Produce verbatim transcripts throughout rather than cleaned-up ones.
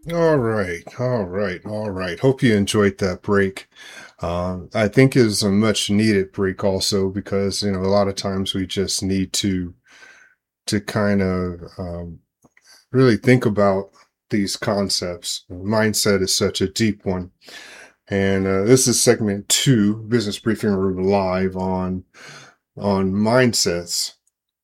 All right, all right, all right. Hope you enjoyed that break. Um, I think is a much needed break also because, you know, a lot of times we just need to to kind of um, really think about these concepts. Mindset is such a deep one. And uh, this is segment two, Business Briefing Room Live on on mindsets.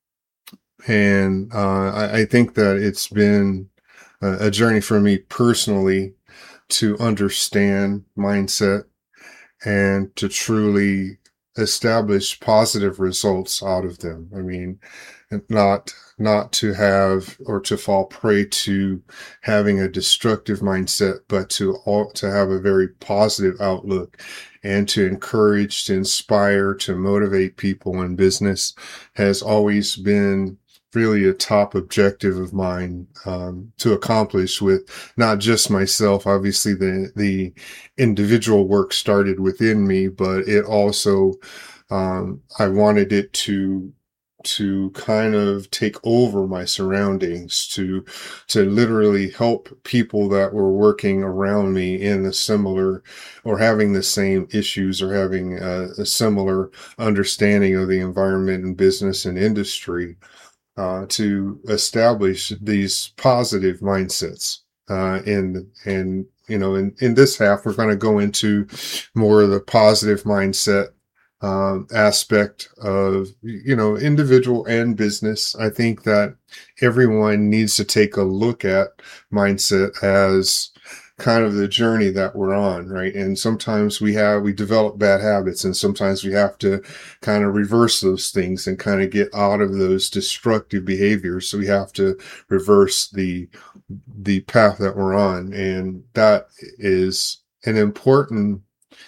And uh, I, I think that it's been a, a journey for me personally to understand mindset and to truly establish positive results out of them. I mean, not not to have or to fall prey to having a destructive mindset, but to all to have a very positive outlook and to encourage, to inspire, to motivate people in business has always been really a top objective of mine um, to accomplish with not just myself. Obviously, the the individual work started within me, but it also um, I wanted it to to kind of take over my surroundings, to to literally help people that were working around me in a similar or having the same issues or having a, a similar understanding of the environment and business and industry, uh, to establish these positive mindsets. Uh, and, and, you know, in, in this half, we're going to go into more of the positive mindset, um, aspect of, you know, individual and business. I think that everyone needs to take a look at mindset as kind of the journey that we're on, right? And sometimes we have, we develop bad habits, and sometimes we have to kind of reverse those things and kind of get out of those destructive behaviors. So we have to reverse the, the path that we're on. And that is an important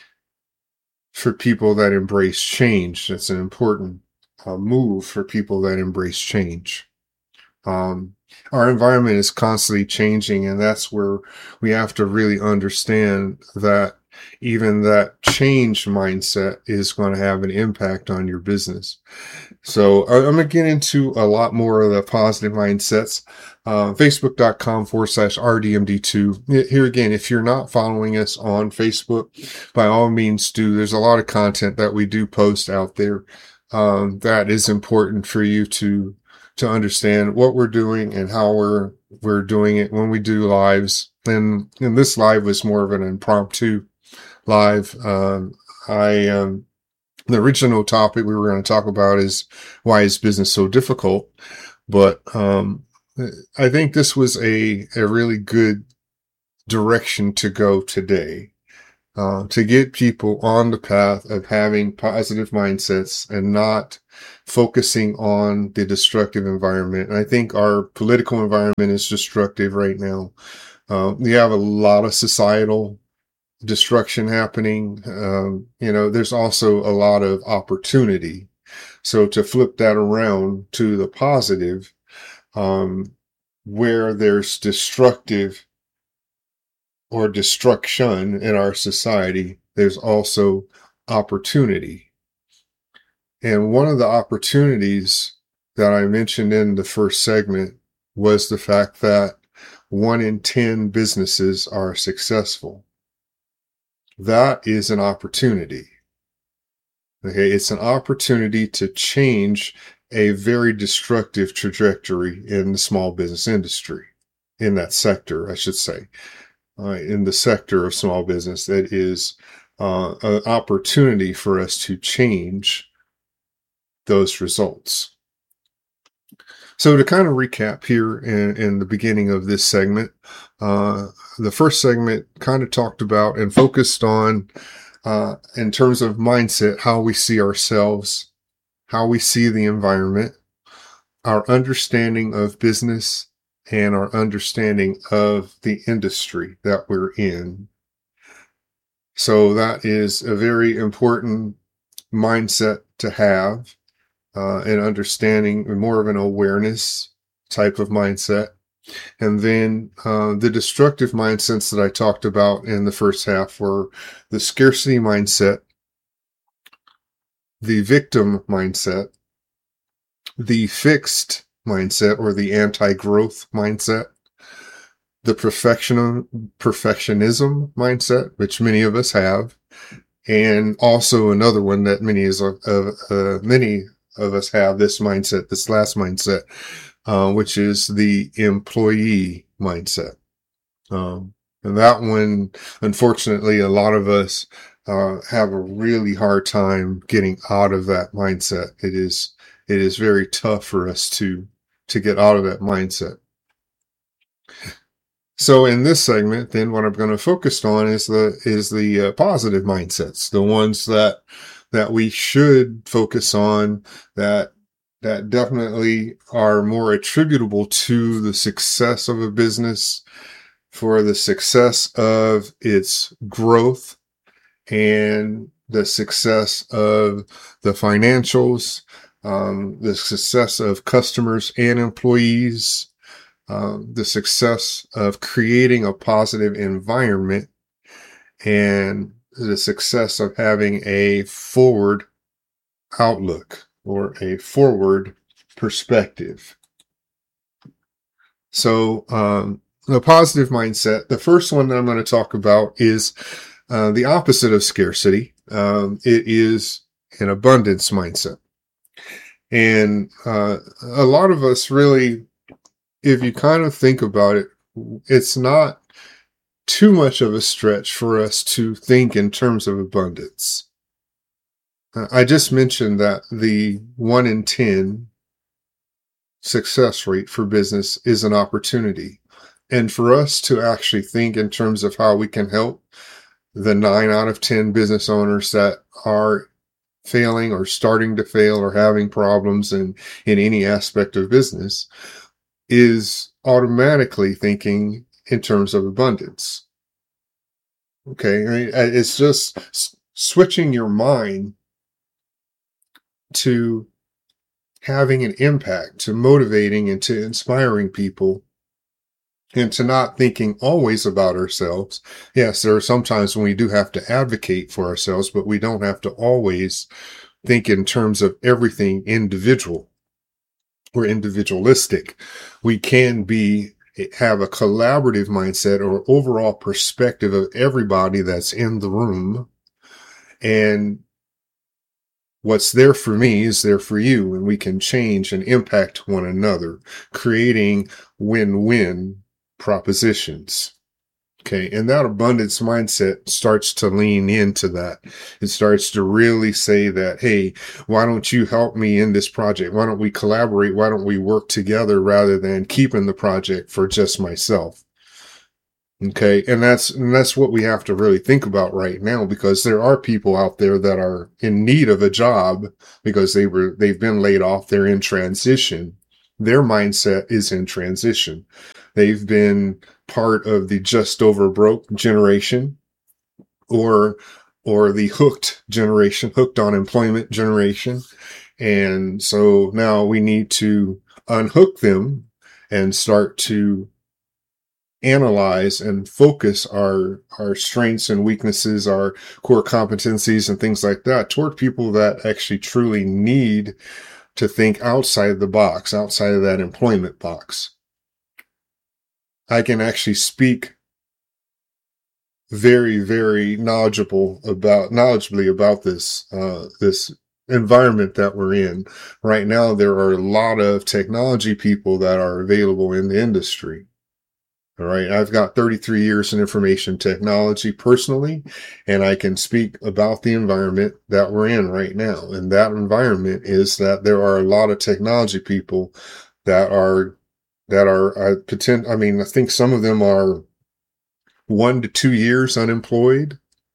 for people that embrace change. That's an important uh, move for people that embrace change. Um, our environment is constantly changing, and that's where we have to really understand that even that change mindset is going to have an impact on your business. So I- I'm going to get into a lot more of the positive mindsets. Uh, Facebook.com forward slash RDMD2. Here again, if you're not following us on Facebook, by all means do. There's a lot of content that we do post out there um, that is important for you to to understand what we're doing and how we're we're doing it when we do lives. And and this live was more of an impromptu live. Um, I um, the original topic we were going to talk about is why is business so difficult, but um, I think this was a a really good direction to go today. Uh, to get people on the path of having positive mindsets and not focusing on the destructive environment. And I think our political environment is destructive right now. Uh, we have a lot of societal destruction happening. Um, you know, there's also a lot of opportunity. So to flip that around to the positive, um, where there's destructive or destruction in our society, there's also opportunity. And one of the opportunities that I mentioned in the first segment was the fact that one in ten businesses are successful. That is an opportunity. Okay. It's an opportunity to change a very destructive trajectory in the small business industry, in that sector, I should say. Uh, in the sector of small business, that is uh, an opportunity for us to change those results. So to kind of recap here in, in the beginning of this segment, uh, the first segment kind of talked about and focused on, uh, in terms of mindset, how we see ourselves, how we see the environment, our understanding of business, and our understanding of the industry that we're in. So that is a very important mindset to have, uh, and understanding, more of an awareness type of mindset. And then uh, the destructive mindsets that I talked about in the first half were the scarcity mindset, the victim mindset, the fixed mindset or the anti-growth mindset, the perfection, perfectionism mindset, which many of us have, and also another one that many is of uh, uh, many of us have this mindset, this last mindset, uh, which is the employee mindset. Um, and that one, unfortunately, a lot of us uh, have a really hard time getting out of that mindset. It is it is very tough for us to to get out of that mindset. So in this segment, then what I'm going to focus on is the is the uh, positive mindsets, the ones that that we should focus on, that that definitely are more attributable to the success of a business, for the success of its growth and the success of the financials, um, the success of customers and employees, um, the success of creating a positive environment, and the success of having a forward outlook or a forward perspective. So, um, the positive mindset, the first one that I'm going to talk about is uh, the opposite of scarcity. Um, it is an abundance mindset. And uh, a lot of us really, if you kind of think about it, it's not too much of a stretch for us to think in terms of abundance. Uh, I just mentioned that the one in ten success rate for business is an opportunity. And for us to actually think in terms of how we can help the nine out of ten business owners that are failing or starting to fail or having problems in, in any aspect of business is automatically thinking in terms of abundance. Okay. I mean, it's just s- switching your mind to having an impact, to motivating and to inspiring people, and to not thinking always about ourselves. Yes, there are some times when we do have to advocate for ourselves, but we don't have to always think in terms of everything individual or individualistic. We can be, have a collaborative mindset or overall perspective of everybody that's in the room, and what's there for me is there for you, and we can change and impact one another, creating win-win propositions. Okay. And that abundance mindset starts to lean into that. It starts to really say that, hey, why don't you help me in this project? Why don't we collaborate? Why don't we work together rather than keeping the project for just myself? Okay. And that's, and that's what we have to really think about right now, because there are people out there that are in need of a job because they were, they've been laid off. They're in transition. Their mindset is in transition. They've been part of the just over broke generation, or, or the hooked generation, hooked on employment generation. And so now we need to unhook them and start to analyze and focus our, our strengths and weaknesses, our core competencies and things like that toward people that actually truly need to think outside the box, outside of that employment box. I can actually speak very, very knowledgeable about, knowledgeably about this, uh, this environment that we're in. Right now, there are a lot of technology people that are available in the industry. All right. I've got thirty-three years in information technology personally, and I can speak about the environment that we're in right now. And that environment is that there are a lot of technology people that are, that are, uh, potent, I mean, I think some of them are one to two years unemployed.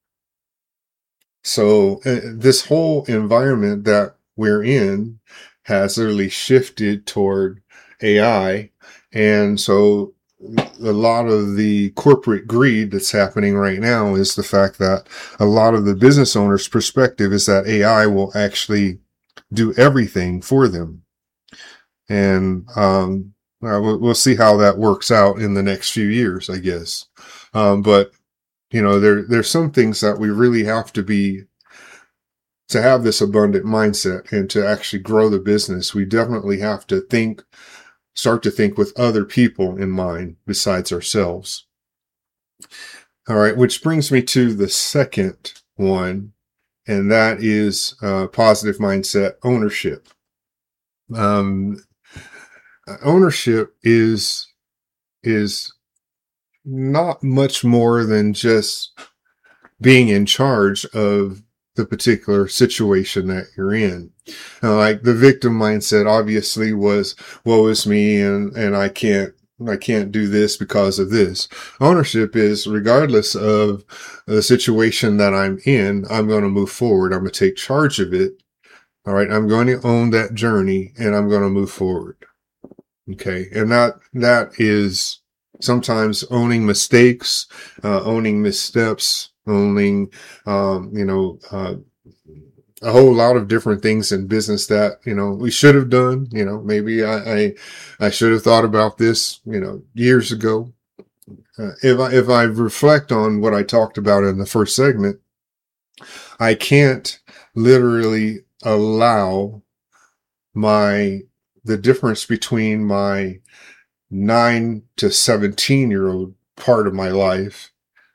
So uh, this whole environment that we're in has literally shifted toward A I. And so a lot of the corporate greed that's happening right now is the fact that a lot of the business owners' perspective is that A I will actually do everything for them. And, um, uh, we'll, we'll see how that works out in the next few years, I guess. Um, but you know, there, there's some things that we really have to be, to have this abundant mindset and to actually grow the business. We definitely have to think start to think with other people in mind besides ourselves. All right, which brings me to the second one, and that is uh, positive mindset ownership. Um, ownership is is not much more than just being in charge of the particular situation that you're in. Uh, like the victim mindset obviously was, woe is me, and, and I can't, I can't do this because of this. Ownership is, regardless of the situation that I'm in, I'm going to move forward. I'm going to take charge of it. All right. I'm going to own that journey, and I'm going to move forward. Okay. And that, that is sometimes owning mistakes, uh, owning missteps, owning, um, you know, uh, a whole lot of different things in business that, you know, we should have done. You know, maybe I, I, I should have thought about this, you know, years ago. Uh, if I, if I reflect on what I talked about in the first segment, I can't literally allow my, the difference between my nine to seventeen year old part of my life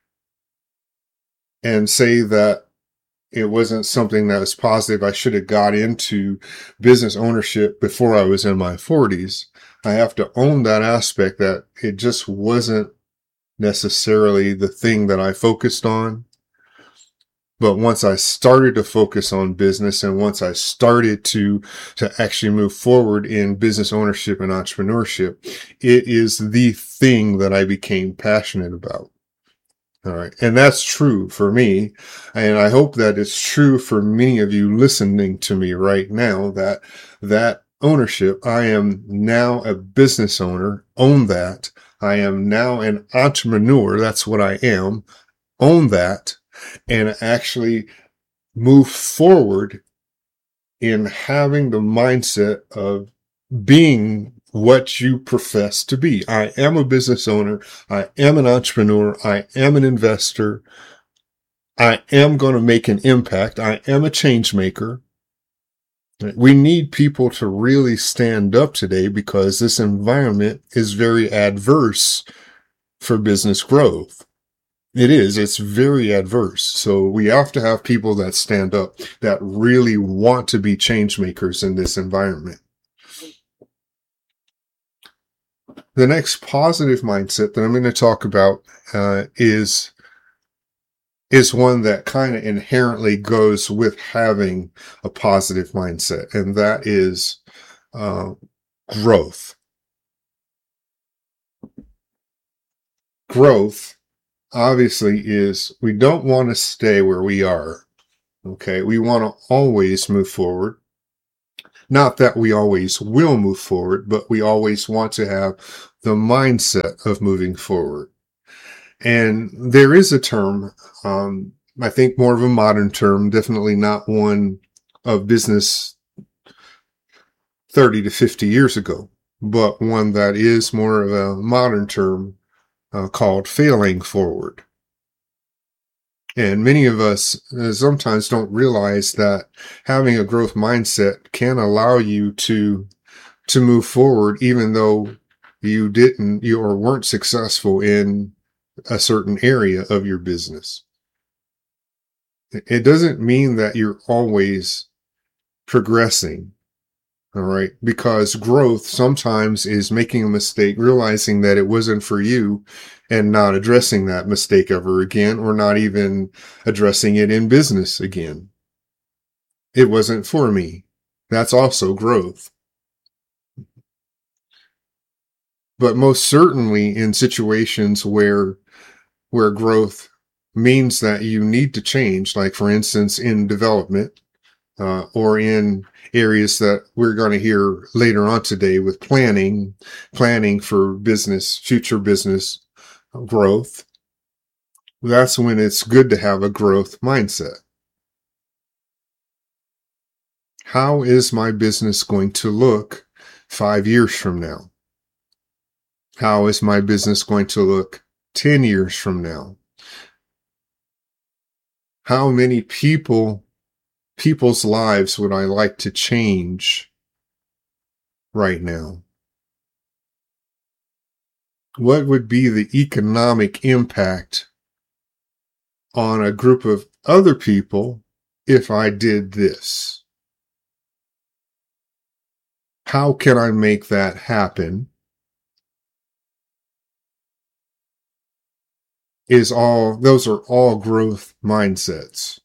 and say that it wasn't something that was positive. I should have got into business ownership before I was in my forties. I have to own that aspect that it just wasn't necessarily the thing that I focused on. But once I started to focus on business, and once I started to, to actually move forward in business ownership and entrepreneurship, it is the thing that I became passionate about. All right. And that's true for me. And I hope that it's true for many of you listening to me right now, that that ownership, I am now a business owner, own that. I am now an entrepreneur. That's what I am. Own that, and actually move forward in having the mindset of being what you profess to be. I am a business owner. I am an entrepreneur. I am an investor. I am going to make an impact. I am a change maker. We need people to really stand up today because this environment is very adverse for business growth. It is. It's very adverse. So we have to have people that stand up, that really want to be change makers in this environment. The next positive mindset that I'm going to talk about uh, is is one that kind of inherently goes with having a positive mindset, and that is uh, growth. Growth, obviously, is we don't want to stay where we are. Okay, we want to always move forward. Not that we always will move forward, but we always want to have the mindset of moving forward. And there is a term, um, I think more of a modern term, definitely not one of business thirty to fifty years ago, but one that is more of a modern term uh, called failing forward. And many of us uh, sometimes don't realize that having a growth mindset can allow you to, to move forward, even though you didn't, you or weren't successful in a certain area of your business. It doesn't mean that you're always progressing. All right. Because growth sometimes is making a mistake, realizing that it wasn't for you, and not addressing that mistake ever again, or not even addressing it in business again. It wasn't for me. That's also growth. But most certainly in situations where where growth means that you need to change, like for instance, in development, uh, or in areas that we're going to hear later on today with planning, planning for business, future business growth. That's when it's good to have a growth mindset. How is my business going to look five years from now? How is my business going to look ten years from now? How many people, people's lives would I like to change right now? what would be the economic impact on a group of other people if I did this? How can I make that happen? Is all, those are all growth mindsets.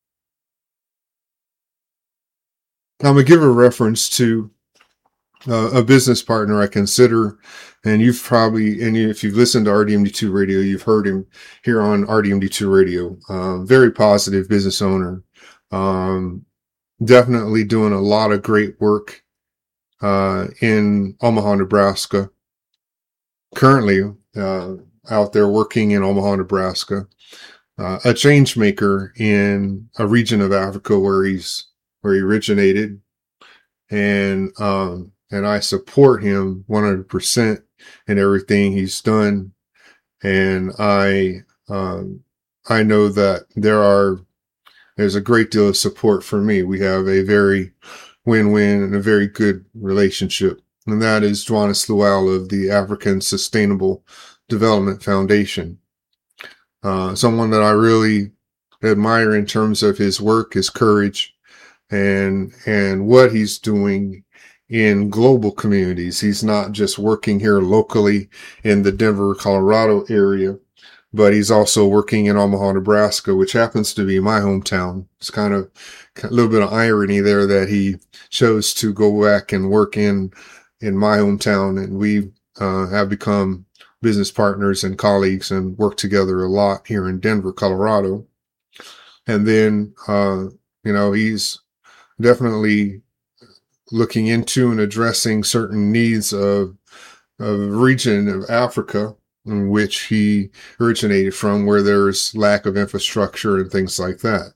I'm going to give a reference to uh, a business partner I consider, and you've probably, and if you've listened to R D M D two Radio, you've heard him here on R D M D two Radio. Um, very positive business owner. Um, definitely doing a lot of great work uh, in Omaha, Nebraska. Currently uh, out there working in Omaha, Nebraska. Uh, a change maker in a region of Africa where he's where he originated, and um, and I support him one hundred percent in everything he's done. And I um, I know that there are there's a great deal of support for me. We have a very win-win and a very good relationship, and that is Dwannis Lual of the African Sustainable Development Foundation. Uh, someone that I really admire in terms of his work, his courage, and and what he's doing in global communities. He's not just working here locally in the Denver, Colorado area, but he's also working in Omaha, Nebraska, which happens to be my hometown. It's kind of a little bit of irony there that he chose to go back and work in in my hometown, and we uh, have become business partners and colleagues and work together a lot here in Denver, Colorado. And then, uh, you know, he's definitely looking into and addressing certain needs of, of a region of Africa in which he originated from, where there's lack of infrastructure and things like that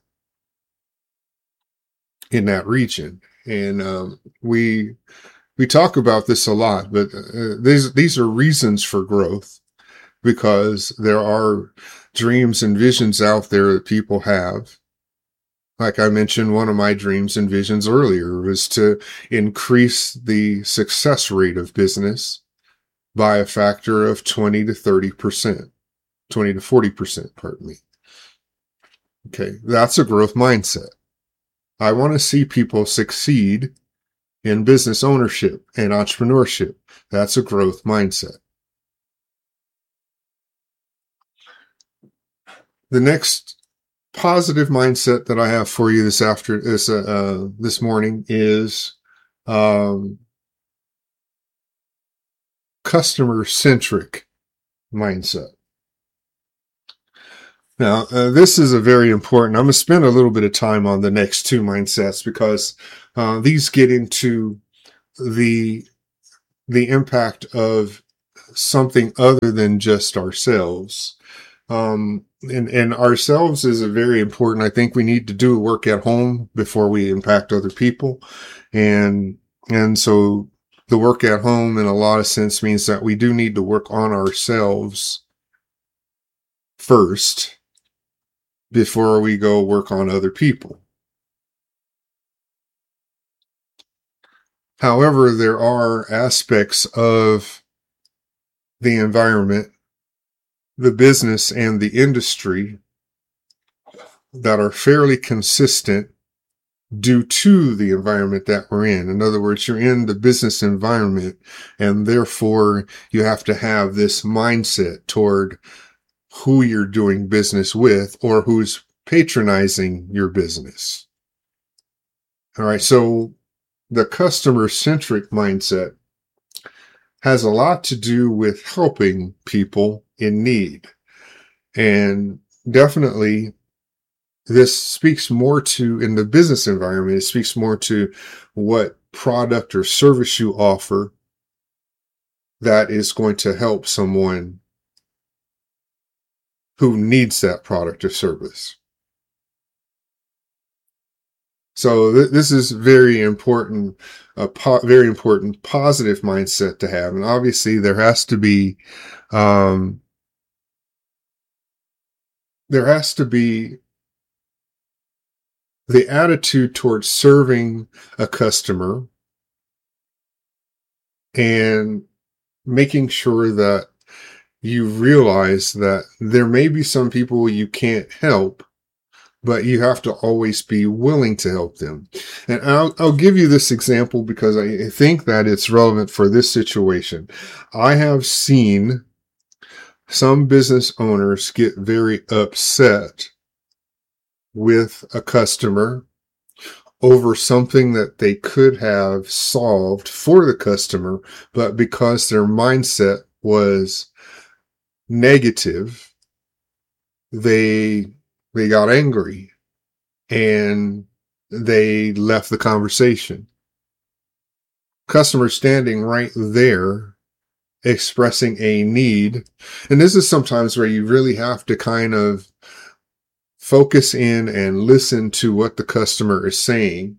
in that region. And um, we we talk about this a lot, but uh, these these are reasons for growth, because there are dreams and visions out there that people have. Like I mentioned, one of my dreams and visions earlier was to increase the success rate of business by a factor of twenty to thirty percent, twenty to forty percent, pardon me. Okay, that's a growth mindset. I want to see people succeed in business ownership and entrepreneurship. That's a growth mindset. The next positive mindset that I have for you this after this uh, uh, this morning is um, customer-centric mindset. Now, uh, this is a very important. I'm going to spend a little bit of time on the next two mindsets, because uh, these get into the the impact of something other than just ourselves. Um, and, and ourselves is a very important. I think we need to do work at home before we impact other people. And, and so the work at home in a lot of sense means that we do need to work on ourselves first before we go work on other people. However, there are aspects of the environment, the business, and the industry that are fairly consistent due to the environment that we're in. In other words, you're in the business environment, and therefore you have to have this mindset toward who you're doing business with or who's patronizing your business. All right. So the customer-centric mindset has a lot to do with helping people in need. And definitely this speaks more to, in the business environment, it speaks more to what product or service you offer that is going to help someone who needs that product or service. So th- this is very important, a po- very important positive mindset to have. And obviously there has to be, um, there has to be the attitude towards serving a customer and making sure that you realize that there may be some people you can't help, but you have to always be willing to help them. And I'll, I'll give you this example because I think that it's relevant for this situation. I have seen some business owners get very upset with a customer over something that they could have solved for the customer, but because their mindset was negative, they they got angry and they left the conversation. Customer standing right there expressing a need. And this is sometimes where you really have to kind of focus in and listen to what the customer is saying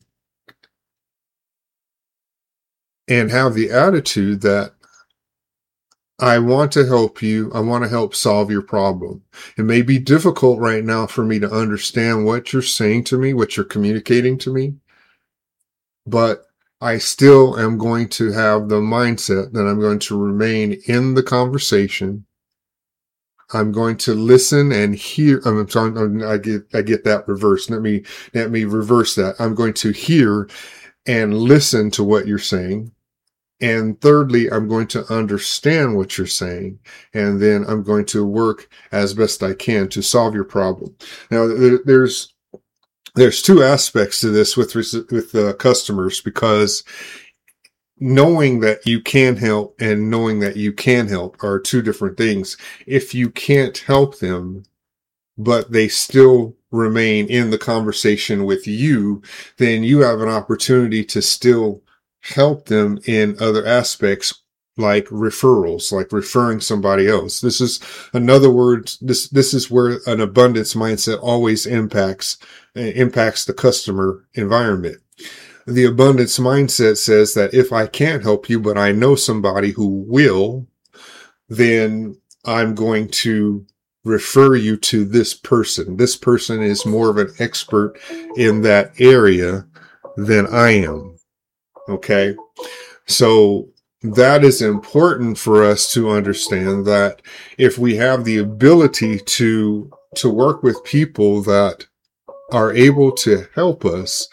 and have the attitude that I want to help you. I want to help solve your problem. It may be difficult right now for me to understand what you're saying to me, what you're communicating to me, but I still am going to have the mindset that I'm going to remain in the conversation. I'm going to listen and hear. I'm sorry, I get, I get that reversed. Let me, let me reverse that. I'm going to hear and listen to what you're saying. And thirdly, I'm going to understand what you're saying. And then I'm going to work as best I can to solve your problem. Now, there, there's, there's two aspects to this with, with the customers, because knowing that you can help and knowing that you can help are two different things. If you can't help them, but they still remain in the conversation with you, then you have an opportunity to still help them in other aspects, like referrals, like referring somebody else. This is another word. This, this is where an abundance mindset always impacts, impacts the customer environment. The abundance mindset says that if I can't help you, but I know somebody who will, then I'm going to refer you to this person. This person is more of an expert in that area than I am. Okay. So that is important for us to understand, that if we have the ability to, to work with people that are able to help us,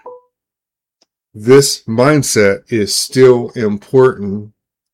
this mindset is still important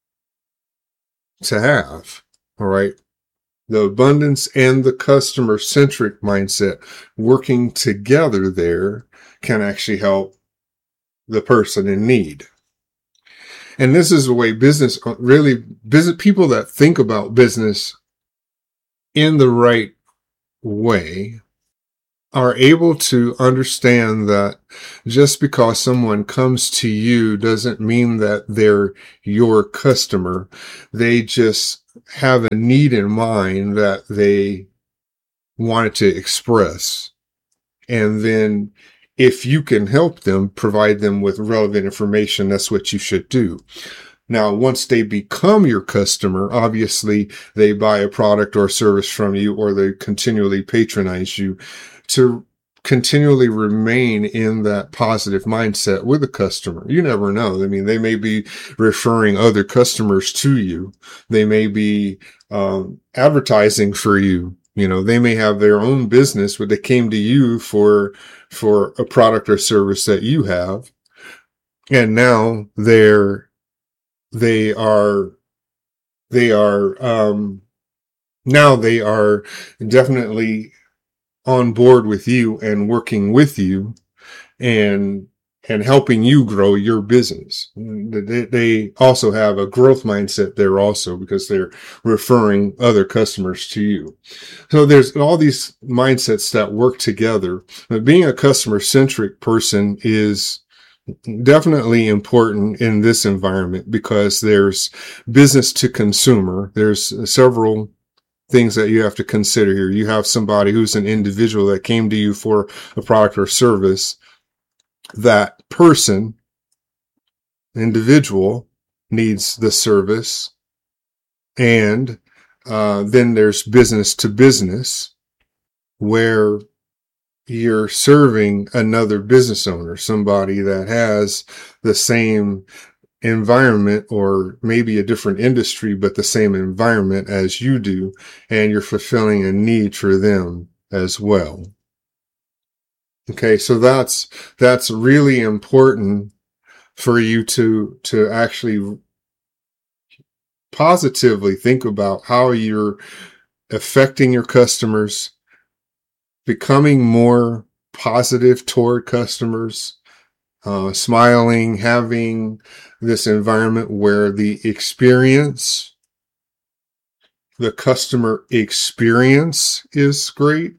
to have. All right. The abundance and the customer centric mindset working together there can actually help the person in need. And this is the way business really, business people that think about business in the right way are able to understand that just because someone comes to you doesn't mean that they're your customer. They just have a need in mind that they wanted to express. And then if you can help them, provide them with relevant information, that's what you should do. Now, once they become your customer, obviously they buy a product or service from you, or they continually patronize you. To continually remain in that positive mindset with a customer. You never know. I mean, they may be referring other customers to you. They may be um, advertising for you. You know, they may have their own business, but they came to you for, for a product or service that you have. And now they're, they are, they are, um, now they are definitely on board with you and working with you and, and helping you grow your business. They, they also have a growth mindset there also, because they're referring other customers to you. So there's all these mindsets that work together. But being a customer centric person is definitely important in this environment, because there's business to consumer. There's several things that you have to consider here. You have somebody who's an individual that came to you for a product or service. That person, individual, needs the service. And uh, then there's business to business, where you're serving another business owner, somebody that has the same environment, or maybe a different industry, but the same environment as you do, and you're fulfilling a need for them as well. Okay, so that's that's really important for you to to actually positively think about how you're affecting your customers, becoming more positive toward customers, uh, smiling, having this environment where the experience, the customer experience is great.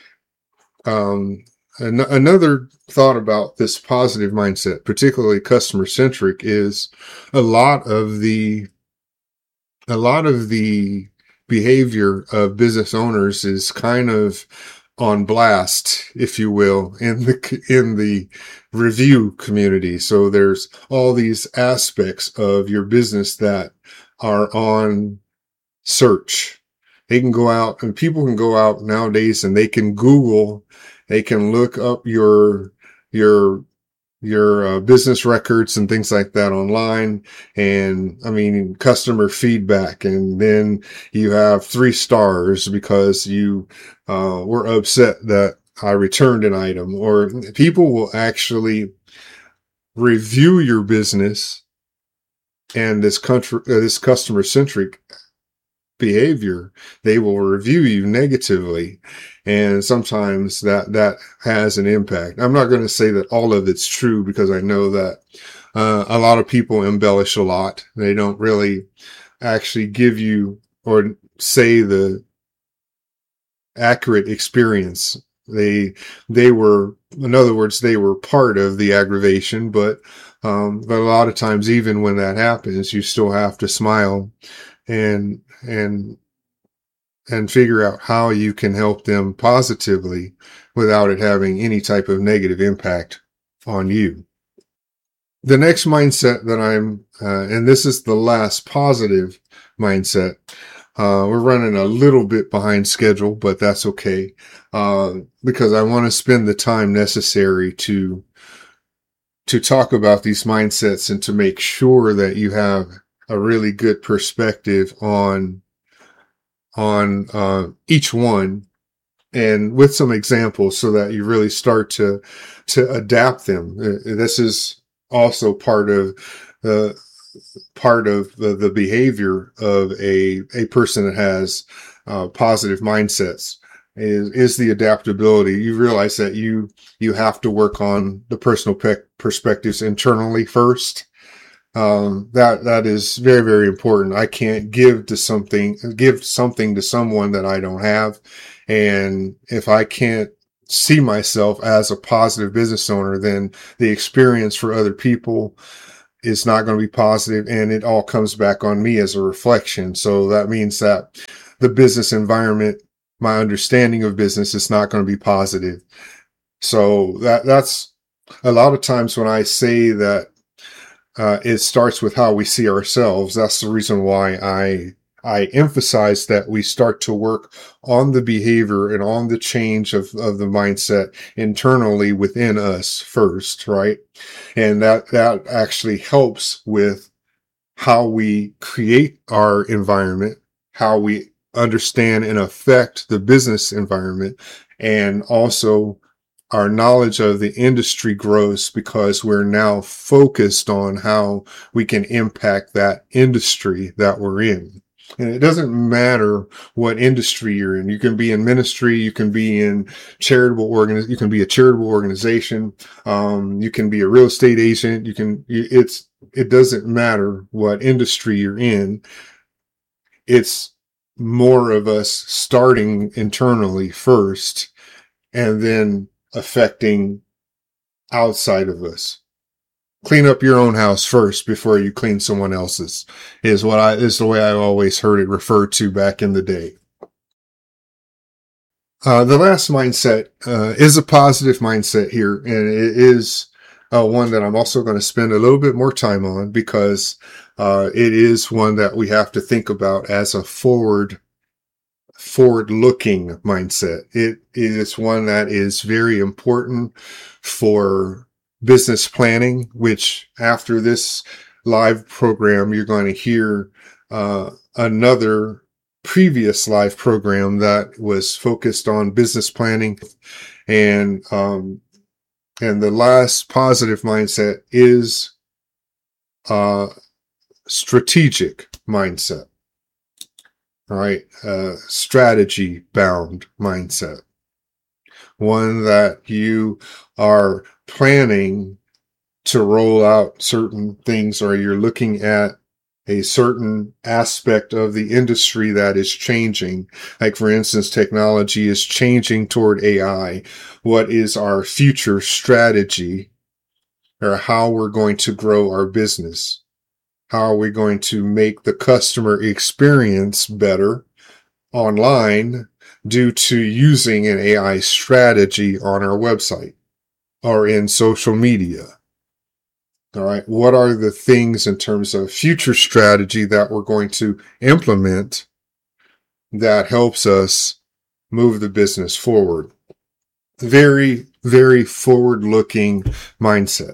Um, an- another thought about this positive mindset, particularly customer centric, is a lot of the a lot of the behavior of business owners is kind of on blast, if you will, in the in the review community. So there's all these aspects of your business that are on search. They can go out, and people can go out nowadays and they can Google, they can look up your your your uh, business records and things like that online. And I mean, customer feedback. And then you have three stars because you uh, were upset that I returned an item, or people will actually review your business and this country, uh, this customer centric behavior. They will review you negatively. And sometimes that, that has an impact. I'm not going to say that all of it's true, because I know that, uh, a lot of people embellish a lot. They don't really actually give you or say the accurate experience. They, they were, in other words, they were part of the aggravation, but, um, but a lot of times, even when that happens, you still have to smile and, and, and figure out how you can help them positively without it having any type of negative impact on you. The next mindset that I'm, uh, and this is the last positive mindset. Uh, we're running a little bit behind schedule, but that's okay. Uh, because I want to spend the time necessary to, to talk about these mindsets and to make sure that you have a really good perspective on, on, uh, each one, and with some examples so that you really start to, to adapt them. This is also part of the, part of the, the behavior of a, a person that has, uh, positive mindsets is, is the adaptability. You realize that you, you have to work on the personal pe- perspectives internally first. Um, that, that is very, very important. I can't give to something, give something to someone that I don't have. And if I can't see myself as a positive business owner, then the experience for other people is not going to be positive, and it all comes back on me as a reflection. So that means that the business environment, my understanding of business, is not going to be positive. So that, that's a lot of times when I say that, Uh, it starts with how we see ourselves. That's the reason why I, I emphasize that we start to work on the behavior and on the change of, of the mindset internally within us first, right? And that, that actually helps with how we create our environment, how we understand and affect the business environment, and also our knowledge of the industry grows because we're now focused on how we can impact that industry that we're in. And it doesn't matter what industry you're in. You can be in ministry. You can be in charitable organiz. You can be a charitable organization. Um, you can be a real estate agent. You can, it's, it doesn't matter what industry you're in. It's more of us starting internally first and then affecting outside of us. Clean up your own house first before you clean someone else's is what I, is the way I always heard it referred to back in the day. Uh, the last mindset, uh, is a positive mindset here. And it is, uh, one that I'm also going to spend a little bit more time on because, uh, it is one that we have to think about as a forward forward-looking mindset. It is one that is very important for business planning, which after this live program, you're going to hear uh, another previous live program that was focused on business planning. And, um, and the last positive mindset is uh, strategic mindset. All right. Uh, strategy bound mindset. One that you are planning to roll out certain things, or you're looking at a certain aspect of the industry that is changing. Like, for instance, technology is changing toward A I. What is our future strategy, or how we're going to grow our business? How are we going to make the customer experience better online due to using an A I strategy on our website or in social media? All right. What are the things in terms of future strategy that we're going to implement that helps us move the business forward? Very, very forward-looking mindset.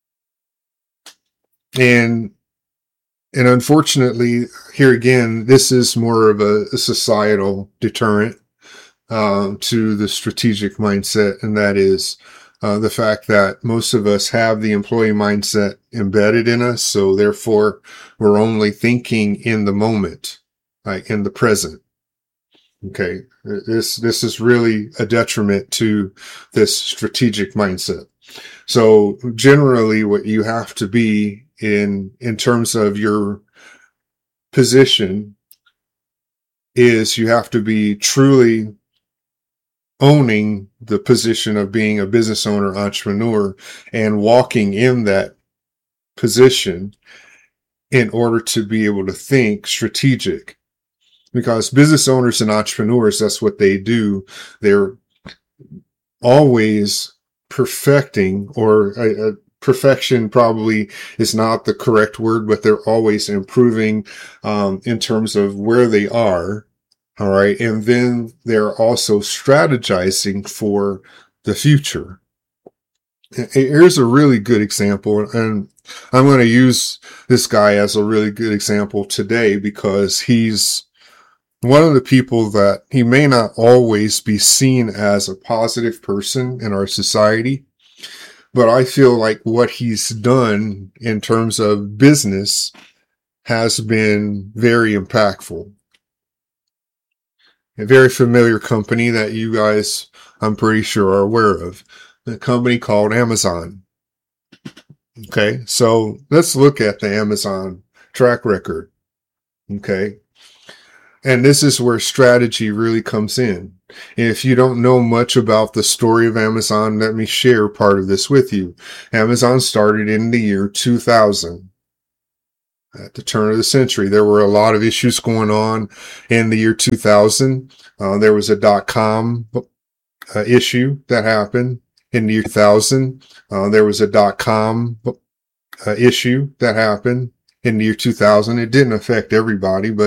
And, and unfortunately, here again, this is more of a, a societal deterrent um, to the strategic mindset, and that is Uh, the fact that most of us have the employee mindset embedded in us. So therefore, we're only thinking in the moment, like in the present. Okay. This, this is really a detriment to this strategic mindset. So generally what you have to be in, in terms of your position is you have to be truly owning the position of being a business owner, entrepreneur, and walking in that position in order to be able to think strategic. Because business owners and entrepreneurs, that's what they do. They're always perfecting, or uh, perfection probably is not the correct word, but they're always improving um, in terms of where they are. All right. And then they're also strategizing for the future. Here's a really good example. And I'm going to use this guy as a really good example today because he's one of the people that he may not always be seen as a positive person in our society, but I feel like what he's done in terms of business has been very impactful. A very familiar company that you guys, I'm pretty sure, are aware of. A company called Amazon. Okay, so let's look at the Amazon track record. Okay, and this is where strategy really comes in. If you don't know much about the story of Amazon, let me share part of this with you. Amazon started in the year two thousand. At the turn of the century, there were a lot of issues going on in the year two thousand. Uh, there was a dot-com uh, issue that happened in the year two thousand. Uh, there was a dot-com uh, issue that happened in the year two thousand. It didn't affect everybody, but